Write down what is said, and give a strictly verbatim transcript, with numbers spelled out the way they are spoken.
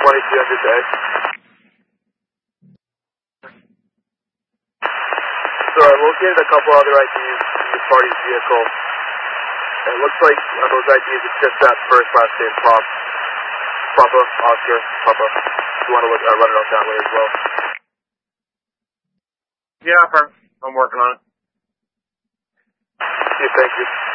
twenty-two hundred day. So I located a couple other I Ds in the party's vehicle. And it looks like on those I Ds it's just that first last name, Pop. Papa, Oscar, Papa. If you want to look, uh, run it out that way as well. Yeah, I'm working on it. Yeah, thank you.